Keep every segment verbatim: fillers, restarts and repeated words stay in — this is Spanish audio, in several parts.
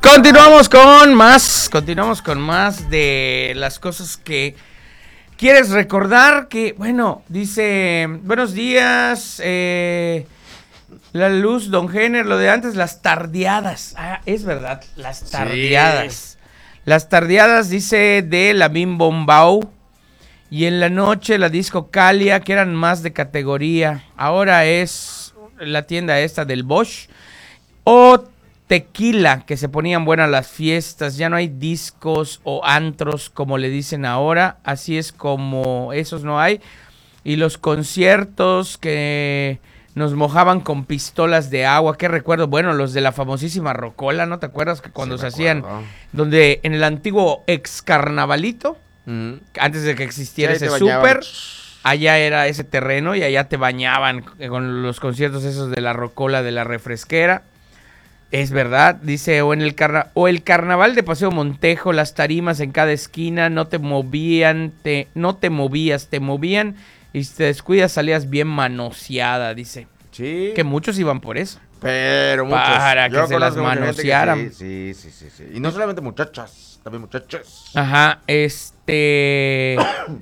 continuamos con más, continuamos con más de las cosas que quieres recordar. Que, bueno, dice, buenos días, eh, la luz, don Jenner, lo de antes, las tardeadas. Ah, es verdad, las tardeadas. Sí. Las tardeadas, dice, de la Bim Bombao. Y en la noche la disco Calia, que eran más de categoría. Ahora es la tienda esta del Bosch. O Tequila, que se ponían buenas las fiestas. Ya no hay discos o antros como le dicen ahora. Así es como esos no hay. Y los conciertos que nos mojaban con pistolas de agua. ¿Qué recuerdo? Bueno, los de la famosísima Rocola, ¿no te acuerdas? Que cuando sí, se hacían, donde en el antiguo ex carnavalito, mm. antes de que existiera sí, ese súper, allá era ese terreno y allá te bañaban con los conciertos esos de la Rocola, de la refresquera. Es verdad, dice, o en el carna o el carnaval de Paseo Montejo, las tarimas en cada esquina, no te movían, te, no te movías, te movían y si te descuidas salías bien manoseada, dice. Sí. Que muchos iban por eso. Pero muchos. Para que Yo se las manosearan. Sí, sí, sí, sí. Y no solamente muchachas, también muchachos. Ajá, este...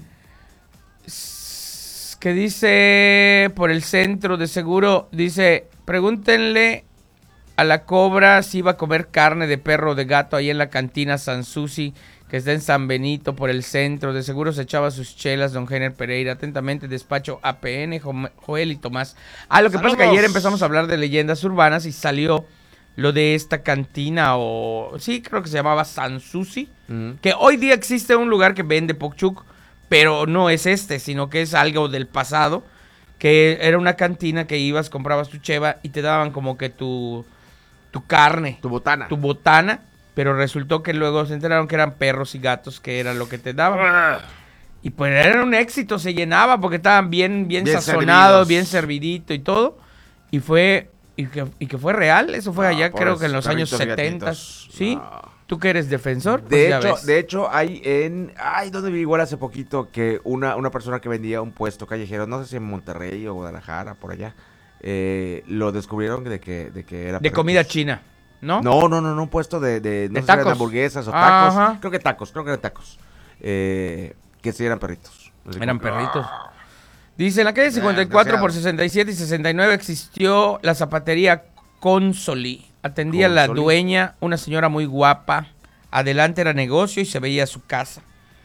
que dice por el centro de seguro, dice, pregúntenle a la Cobra si iba a comer carne de perro o de gato ahí en la cantina San Susi, que está en San Benito por el centro. De seguro se echaba sus chelas, don Jenner Pereira. Atentamente, despacho A P N, Jo Joel y Tomás. Ah, lo que Saludos. Pasa es que ayer empezamos a hablar de leyendas urbanas y salió lo de esta cantina o... sí, creo que se llamaba San Susi. Mm. Que hoy día existe un lugar que vende pokchuk, pero no es este, sino que es algo del pasado. Que era una cantina que ibas, comprabas tu cheva y te daban como que tu... tu carne. Tu botana. Tu botana. Pero resultó que luego se enteraron que eran perros y gatos, que era lo que te daban. Y pues era un éxito, se llenaba porque estaban bien, bien, bien sazonados, servidos. Bien servidito y todo. Y fue, y que, y que fue real, eso fue no, allá creo que en los años setenta. ¿Sí? No. ¿Tú que eres defensor? De pues hecho, de hecho hay en... Ay, ¿dónde vi igual hace poquito? Que una, una persona que vendía un puesto callejero, no sé si en Monterrey o Guadalajara, por allá, eh, lo descubrieron de que, de que era... De comida china. ¿No? No, no, no, no, un puesto de, de, no ¿De sé, tacos? de hamburguesas o tacos. Ajá. Creo que tacos, creo que eran tacos. Eh, que sí eran perritos. Así eran como... perritos. Dice, en la calle cincuenta y cuatro por sesenta y siete y sesenta y nueve existió la zapatería Consoli. Atendía Consoli. La dueña, una señora muy guapa. Adelante era negocio y se veía su casa.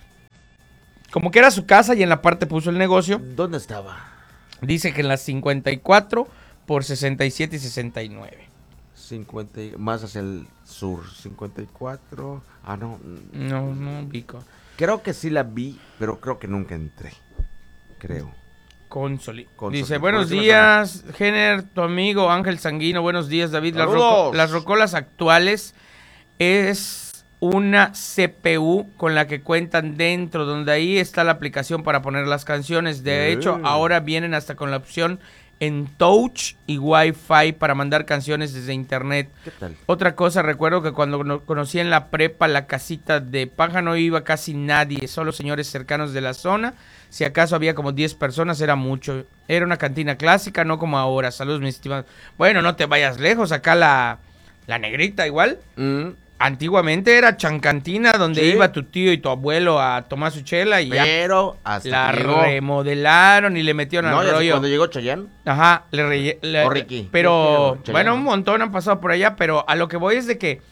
Como que era su casa y en la parte puso el negocio. ¿Dónde estaba? Dice que en las cincuenta y cuatro por sesenta y siete y sesenta y nueve. cincuenta, más hacia el sur, cincuenta y cuatro. Ah, no. No, no, Vico. Creo que sí la vi, pero creo que nunca entré. Creo. Consoli. Consoli. Dice, buenos días, Jenner, tu amigo Ángel Sanguino. Buenos días, David. Las, roco las rocolas actuales es una C P U con la que cuentan dentro, donde ahí está la aplicación para poner las canciones. De mm. hecho, ahora vienen hasta con la opción en touch y wifi para mandar canciones desde internet. ¿Qué tal? Otra cosa, recuerdo que cuando conocí en la prepa la casita de paja no iba casi nadie, solo señores cercanos de la zona. Si acaso había como diez personas, era mucho. Era una cantina clásica, no como ahora. Saludos, mis estimados. Bueno, no te vayas lejos, acá la, la negrita igual. Mm. Antiguamente era chancantina donde ¿sí? iba tu tío y tu abuelo a tomar su chela y pero ya hasta la remodelaron y le metieron no, al rollo. Cuando llegó Chayanne. Ajá, le, re, le o Ricky. Pero Ricky, bueno, un montón han pasado por allá, pero a lo que voy es de que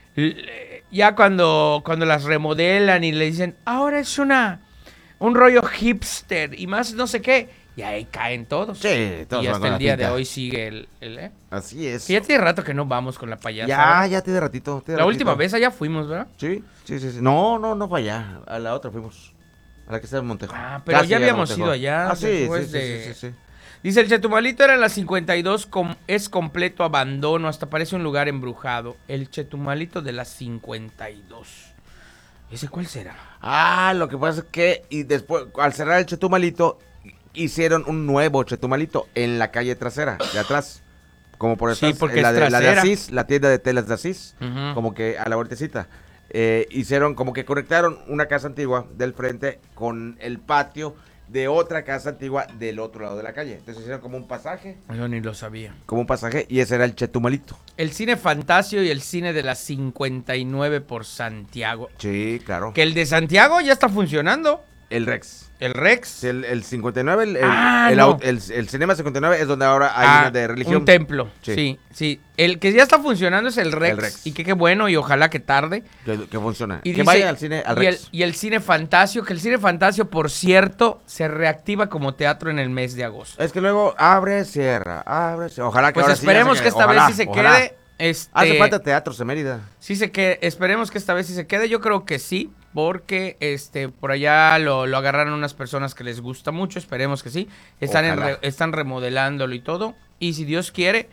ya cuando, cuando las remodelan y le dicen, ahora es una un rollo hipster y más no sé qué. Y ahí caen todos. Sí, todos. Y hasta el día de hoy sigue el... el ¿eh? Así es. Y ya tiene rato que no vamos con la payasa. Ya, ¿verdad? ya tiene ratito. Tiene la ratito. última vez allá fuimos, ¿verdad? Sí, sí, sí, sí. No, no, no fue allá. A la otra fuimos. A la que está en Montejo. Ah, pero Casi ya habíamos ido allá. Ah, sí, sí, de... sí, sí, sí. Dice, el Chetumalito era en la cincuenta y dos, com es completo abandono, hasta parece un lugar embrujado. El Chetumalito de la cincuenta y dos. ¿Ese cuál será? Ah, lo que pasa es que y después, al cerrar el Chetumalito, hicieron un nuevo Chetumalito en la calle trasera, de atrás. Como por eso sí, porque la, es de, la de trasera. Asís, la tienda de telas de Asís, uh-huh. como que a la vueltecita. Eh, hicieron como que conectaron una casa antigua del frente con el patio de otra casa antigua del otro lado de la calle. Entonces hicieron como un pasaje. Yo ni lo sabía. Como un pasaje y ese era el Chetumalito. El cine Fantasio y el cine de la cincuenta y nueve por Santiago. Sí, claro. Que el de Santiago ya está funcionando. El Rex. El Rex. Sí, el, el cincuenta y nueve, el, el, Ah, el, no. el, el Cinema cincuenta y nueve es donde ahora hay Ah, una de religión. un templo. Sí. Sí. sí, sí. El que ya está funcionando es el Rex. El Rex. Y que qué bueno y ojalá que tarde. Que, que funciona. Y que dice- vayan al cine, al y, el, Rex. y el cine Fantasio, que el cine Fantasio, por cierto, se reactiva como teatro en el mes de agosto. Es que luego abre, cierra, abre, cierra. Ojalá que Pues ahora sí ya esperemos se que quede. esta Ojalá, vez sí se ojalá. quede. Este, Hace falta teatros en Mérida. Sí se quede, esperemos que esta vez sí se quede. Yo creo que sí, porque este por allá lo, lo agarraron unas personas que les gusta mucho. Esperemos que sí. Están, en Ojalá. re- están remodelándolo y todo. Y si Dios quiere,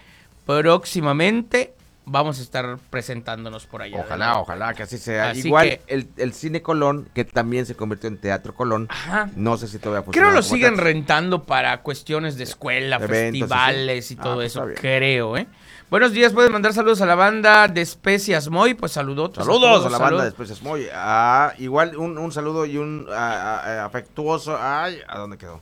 próximamente vamos a estar presentándonos por allá. Ojalá, ojalá que así sea. Así Igual que- el, el Cine Colón, que también se convirtió en Teatro Colón. Ajá. No sé si todavía funciona. Creo lo como siguen teatro. rentando para cuestiones de escuela, Eventos, festivales sí, y sí. todo Ah, pues eso, está bien. creo, ¿eh? Buenos días, pueden mandar saludos a la banda de Especias Moy, pues saludos. Saludos a la banda de Especies Moy. Ah, igual un, un saludo y un ah, ah, afectuoso. Ay, ¿a dónde quedó?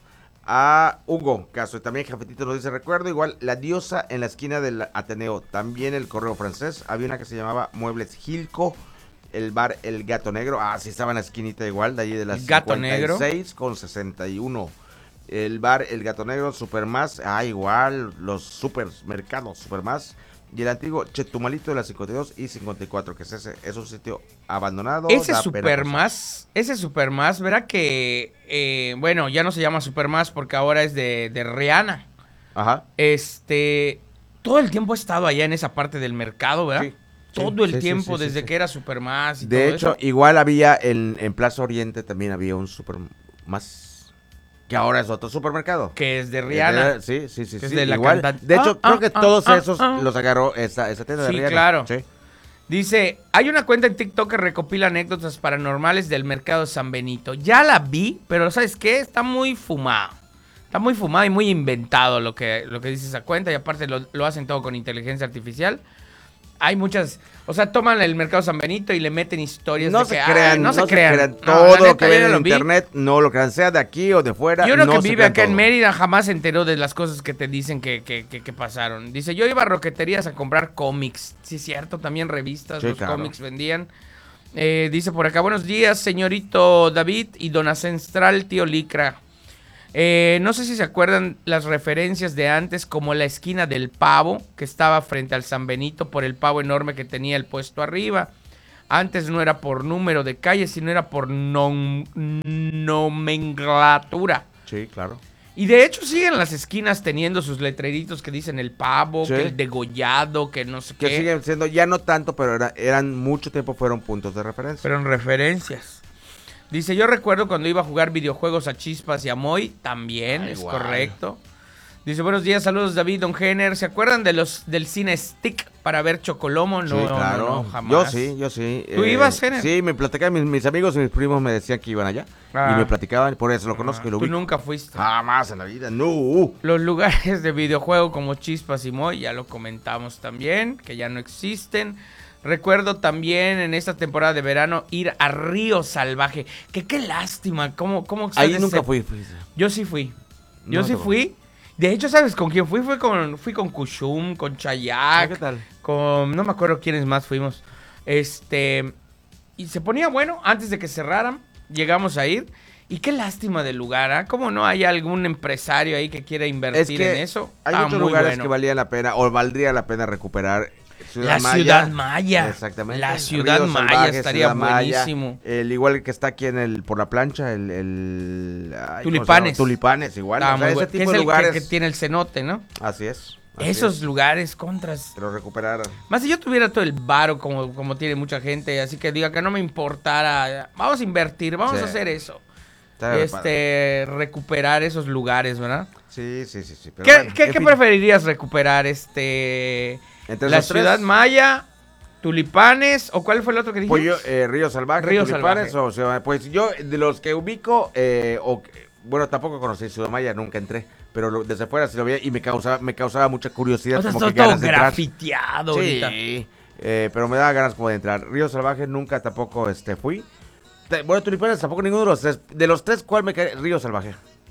A Hugo Castro. Y también Jafetito nos dice, recuerdo igual la diosa en la esquina del Ateneo. También el correo francés. Había una que se llamaba Muebles Gilco. El bar El Gato Negro. Ah, sí, estaba en la esquinita igual. De allí de las El Gato Negro. cincuenta y seis con sesenta y uno. El bar El Gato Negro, Supermás. Ah, igual. Los supermercados Supermás. Y el antiguo Chetumalito de las cincuenta y dos y cincuenta y cuatro, que es ese, es un sitio abandonado. Ese da pena Supermás, ese Supermás, verá que, eh, bueno, ya no se llama Supermás porque ahora es de, de Rihanna. pasar. Ajá. Este, todo el tiempo ha estado allá en esa parte del mercado, ¿verdad? Sí, Todo el sí, sí, tiempo, sí, sí, desde sí. que era Supermás y De todo hecho, eso. igual había en, en Plaza Oriente también había un Supermás. Que ahora es otro supermercado. Que es de Rihanna. Sí, sí, sí. Que es sí, de la igual. cantante. De hecho, Ah, creo que ah, todos ah, esos ah. los agarró esa, esa tienda de Sí, Rihanna. claro. Sí. Dice, hay una cuenta en TikTok que recopila anécdotas paranormales del mercado San Benito. Ya la vi, pero ¿sabes qué? Está muy fumado. Está muy fumado y muy inventado lo que, lo que dice esa cuenta. Y aparte lo, lo hacen todo con inteligencia artificial. Hay muchas... O sea, toman el mercado San Benito y le meten historias No de se que... crean, ay, no se crean. No, Todo la lo neta, que yo ven ya en lo vi. internet, no lo crean, sea de aquí o de fuera. Yo creo no que se vive crean acá en todo. Mérida jamás se enteró de las cosas que te dicen que, que, que, que pasaron. Dice, yo iba a roqueterías a comprar cómics. Sí, es cierto, también revistas, Sí, los claro. cómics vendían. Eh, dice por acá, buenos días, señorito David y don Ancestral, tío Licra. Eh, no sé si se acuerdan las referencias de antes, como la esquina del pavo, que estaba frente al San Benito por el pavo enorme que tenía el puesto arriba. Antes no era por número de calle, sino era por nom- nomenclatura. Sí, claro. Y de hecho siguen las esquinas teniendo sus letreritos que dicen el pavo, Sí. que el degollado, que no sé Que qué. siguen siendo, ya no tanto, pero era- eran mucho tiempo, fueron puntos de referencia. Pero en referencias. Dice, yo recuerdo cuando iba a jugar videojuegos a Chispas y a Moy, también, Ah, es igual. correcto. Dice, buenos días, saludos David, Don Jenner. ¿Se acuerdan de los del cine Stick para ver Chocolomo? No, Sí, claro. no, no, jamás. Yo sí, yo sí. ¿Tú ibas, Jenner? Sí, me platicaban, mis, mis amigos y mis primos me decían que iban allá. Ah. Y me platicaban, por eso lo conozco y lo Tú ubico. nunca fuiste. Jamás en la vida, no. Los lugares de videojuego como Chispas y Moy, ya lo comentamos también, que ya no existen. Recuerdo también en esta temporada de verano ir a Río Salvaje. Que qué lástima, cómo, cómo Ahí ustedes nunca se- fui. fui. Yo sí fui. Yo No sí te fui. De hecho, ¿sabes con quién fui? Fui con, fui con Kushum, con Ah, Chayak, ¿qué tal? con... No me acuerdo quiénes más fuimos. Este... Y se ponía bueno, antes de que cerraran, llegamos a ir. Y qué lástima del lugar, ¿ah? ¿Cómo no hay algún empresario ahí que quiera invertir Es que en eso? hay Ah, muchos muy lugares bueno. que valía la pena, o valdría la pena recuperar. La Ciudad Maya. Exactamente. La Ciudad Río Maya Salvaje, estaría Ciudad Maya, buenísimo. el igual que está aquí en el por la plancha, el, el ay, ¿cómo se Tulipanes. llama? Tulipanes, igual. Ah, o sea, muy ese bueno. Que tipo es de el que- lugares. que, tiene el cenote, ¿no? Así es. así Esos es, lugares contras. pero recuperar. Más si yo tuviera todo el varo como, como tiene mucha gente, así que diga que no me importara, vamos a invertir, vamos Sí. a hacer eso. estaría Este, recuperar esos lugares, ¿verdad? Sí, sí, sí, sí. pero ¿Qué, bueno, qué- en qué fin, preferirías recuperar? Este, entre la esos tres, Ciudad Maya, Tulipanes, ¿o cuál fue el otro que dijimos? pues yo, eh, Río Salvaje, Río Tulipanes, Salvaje. o sea, pues yo de los que ubico, eh, o, bueno, tampoco conocí Ciudad Maya, nunca entré, pero lo- desde fuera sí lo veía y me causaba, me causaba mucha curiosidad, O sea, como está que todo ganas de entrar. grafiteado ahorita. Sí, eh, pero me daba ganas como de entrar. Río Salvaje nunca tampoco este, fui. Te- Bueno, Tulipanes tampoco ninguno de los tres. De los tres, ¿cuál me cae? Río Salvaje.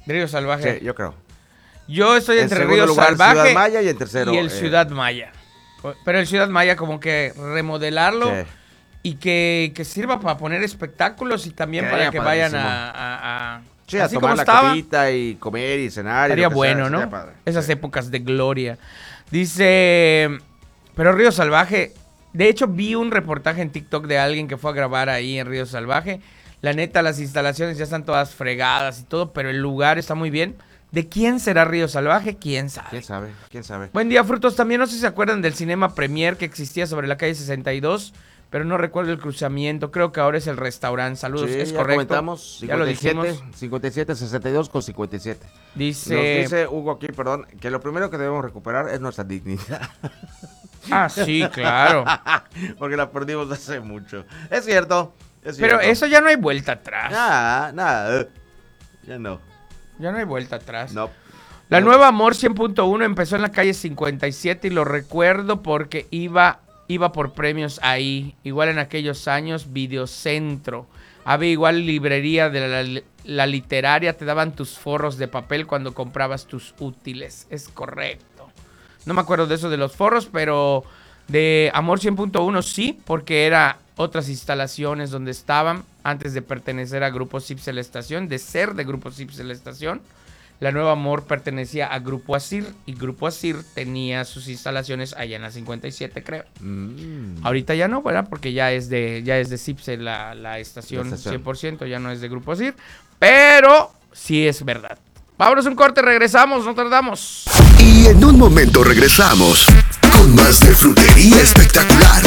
Río Salvaje. Sí, yo creo. Yo estoy En entre segundo Río lugar, Salvaje Ciudad Maya y en tercero, y el eh, Ciudad Maya. Pero el Ciudad Maya como que remodelarlo Sí. y que, que sirva para poner espectáculos y también Quedaría para que vayan padrísimo. a... a, a Sí, a así tomar como la estaba, copita y comer y cenar. y estaría lo que sea, bueno, sería ¿no? padre. Esas Sí. épocas de gloria. Dice, pero Río Salvaje, de hecho vi un reportaje en TikTok de alguien que fue a grabar ahí en Río Salvaje. La neta, las instalaciones ya están todas fregadas y todo, pero el lugar está muy bien. ¿De quién será Río Salvaje? ¿Quién sabe? ¿Quién sabe? ¿Quién sabe? Buen día, Frutos. También no sé si se acuerdan del Cinema Premier que existía sobre la calle sesenta y dos, pero no recuerdo el cruzamiento. Creo que ahora es el restaurante. Saludos, Sí, es ya correcto. comentamos. Ya lo cincuenta y siete, dijimos. cincuenta y siete, sesenta y dos con cincuenta y siete. Dice... Nos dice Hugo aquí, perdón, que lo primero que debemos recuperar es nuestra dignidad. Ah, sí, claro. Porque la perdimos hace mucho. Es cierto. Es Pero cierto. eso ya no hay vuelta atrás. Nada, nada. Ya no. Ya no hay vuelta atrás. No. La No. nueva Amor cien punto uno empezó en la calle cincuenta y siete y lo recuerdo porque iba, iba por premios ahí. Igual en aquellos años, Videocentro. Había igual librería de la, la literaria, te daban tus forros de papel cuando comprabas tus útiles. Es correcto. No me acuerdo de eso de los forros, pero de Amor cien punto uno sí, porque era otras instalaciones donde estaban antes de pertenecer a Grupo Cips La Estación, de ser de Grupo Cips La Estación. La Nueva Amor pertenecía a Grupo Asir y Grupo Asir tenía sus instalaciones allá en la cincuenta y siete, creo. Mm. Ahorita ya no, ¿verdad? Porque ya es de ya es de Cipse la, la, estación, La estación. cien por ciento, ya no es de Grupo Asir, pero sí es verdad. Vámonos un corte, regresamos, no tardamos. Y en un momento regresamos con más de Frutería Espectacular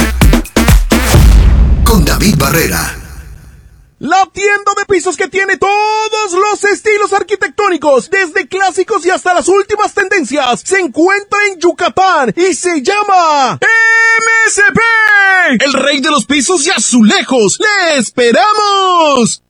con David Barrera. La tienda de pisos que tiene todos los estilos arquitectónicos, desde clásicos y hasta las últimas tendencias, se encuentra en Yucatán y se llama M S P, el rey de los pisos y azulejos. ¡Le esperamos!